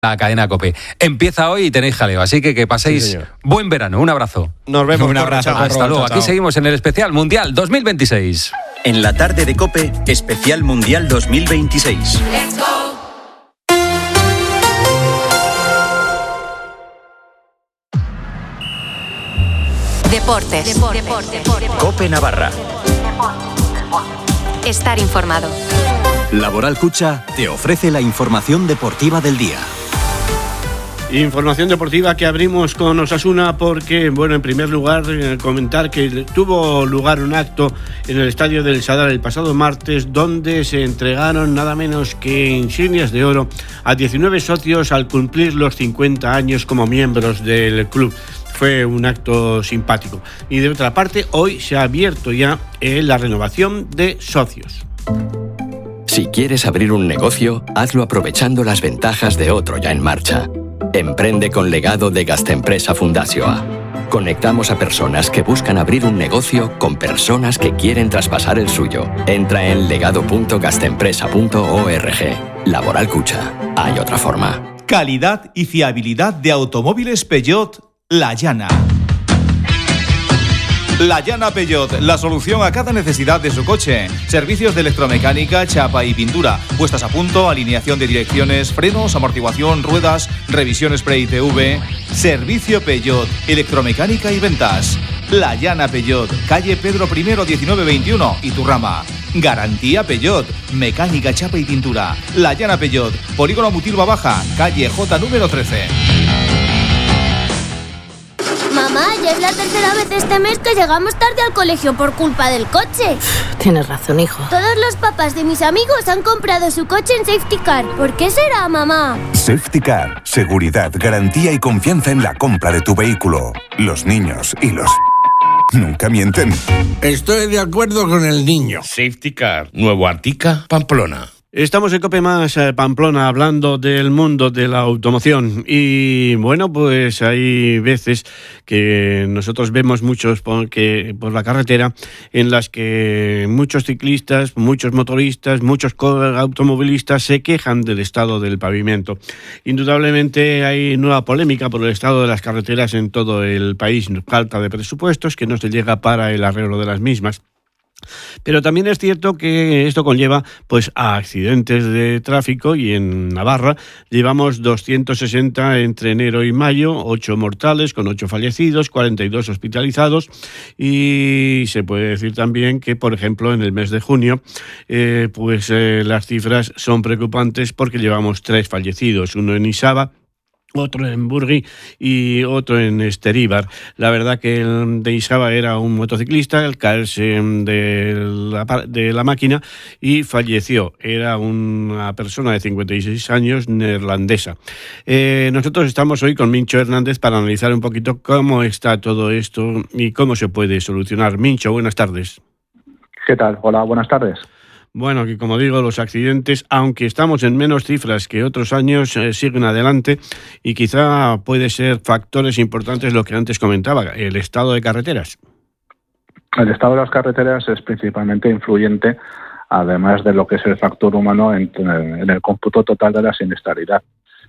La cadena COPE. Empieza hoy y tenéis jaleo, así que paséis buen verano. Un abrazo. Nos vemos. Un abrazo. Hasta luego. Aquí seguimos en el especial Mundial 2026. En la tarde de COPE, especial Mundial 2026. Let's go. Deportes. COPE Navarra. Estar informado. Laboral Cucha te ofrece la información deportiva del día. Información deportiva que abrimos con Osasuna porque, bueno, en primer lugar, comentar que tuvo lugar un acto en el Estadio del Sadar el pasado martes donde se entregaron nada menos que insignias de oro a 19 socios al cumplir los 50 años como miembros del club. Fue un acto simpático. Y de otra parte, hoy se ha abierto ya la renovación de socios. Si quieres abrir un negocio, hazlo aprovechando las ventajas de otro ya en marcha. Emprende con legado de Gastempresa Fundazioa. Conectamos a personas que buscan abrir un negocio con personas que quieren traspasar el suyo. Entra en legado.gastempresa.org. Laboral Cucha. Hay otra forma. Calidad y fiabilidad de automóviles Peugeot La Llana. La Llana Peugeot, la solución a cada necesidad de su coche. Servicios de electromecánica, chapa y pintura, puestas a punto, alineación de direcciones, frenos, amortiguación, ruedas, revisión spray TV. Servicio Peugeot, electromecánica y ventas. La Llana Peugeot, calle Pedro I 1921, Iturrama. Garantía Peugeot, mecánica, chapa y pintura. La Llana Peugeot, Polígono Mutilva Baja, calle J número 13. Mamá, ya es la tercera vez este mes que llegamos tarde al colegio por culpa del coche. Tienes razón, hijo. Todos los papás de mis amigos han comprado su coche en Safety Car. ¿Por qué será, mamá? Safety Car. Seguridad, garantía y confianza en la compra de tu vehículo. Los niños y los... nunca mienten. Estoy de acuerdo con el niño. Safety Car. Nuevo Artica, Pamplona. Estamos en COPE Más Pamplona hablando del mundo de la automoción y bueno, pues hay veces que nosotros vemos muchos por la carretera en las que muchos ciclistas, muchos motoristas, muchos automovilistas se quejan del estado del pavimento. Indudablemente hay nueva polémica por el estado de las carreteras en todo el país, falta de presupuestos que no se llega para el arreglo de las mismas. Pero también es cierto que esto conlleva pues a accidentes de tráfico y en Navarra llevamos 260 entre enero y mayo, 8 mortales con 8 fallecidos, 42 hospitalizados y se puede decir también que, por ejemplo, en el mes de junio las cifras son preocupantes porque llevamos 3 fallecidos, uno en Isaba, otro en Burgui y otro en Esteríbar. La verdad que el de Isaba era un motociclista al caerse de la máquina y falleció. Era una persona de 56 años neerlandesa. Nosotros estamos hoy con Mincho Hernández para analizar un poquito cómo está todo esto y cómo se puede solucionar. Mincho, buenas tardes. ¿Qué tal? Hola, buenas tardes. Bueno, que como digo, los accidentes, aunque estamos en menos cifras que otros años, siguen adelante y quizá puede ser factores importantes lo que antes comentaba, el estado de carreteras. El estado de las carreteras es principalmente influyente, además de lo que es el factor humano en el cómputo total de la siniestralidad.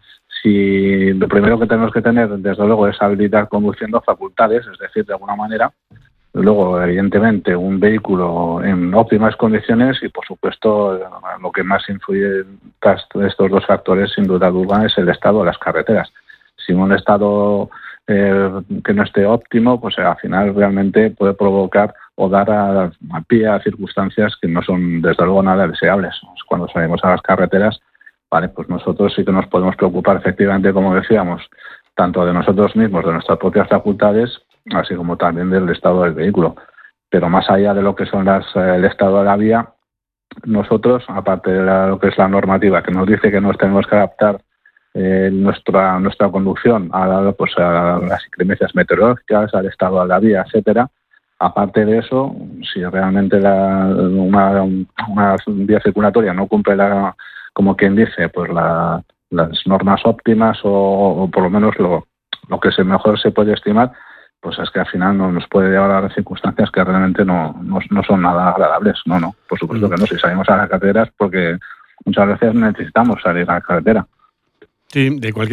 Si lo primero que tenemos que tener, desde luego, es habilitar conduciendo facultades, es decir, de alguna manera. Luego, evidentemente, un vehículo en óptimas condiciones y, por supuesto, lo que más influye tras estos dos factores, sin duda alguna, es el estado de las carreteras. Si un estado que no esté óptimo, pues al final realmente puede provocar o dar a pie a circunstancias que no son, desde luego, nada deseables. Cuando salimos a las carreteras, vale, pues nosotros sí que nos podemos preocupar, efectivamente, como decíamos, tanto de nosotros mismos, de nuestras propias facultades, así como también del estado del vehículo. Pero más allá de lo que son el estado de la vía, nosotros, aparte de lo que es la normativa que nos dice que nos tenemos que adaptar nuestra conducción a las inclemencias meteorológicas, al estado de la vía, etcétera, aparte de eso, si realmente una vía circulatoria no cumple como quien dice, pues las normas óptimas o por lo menos lo que mejor se puede estimar, pues es que al final nos puede llevar a las circunstancias que realmente no son nada agradables. No, por supuesto que no. Si salimos a las carreteras porque muchas veces necesitamos salir a la carretera. Sí, de cualquier